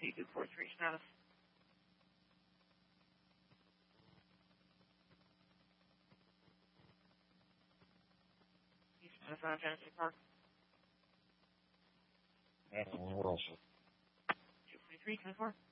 243 status. East Genesee Park. And Wilson. 243, 24.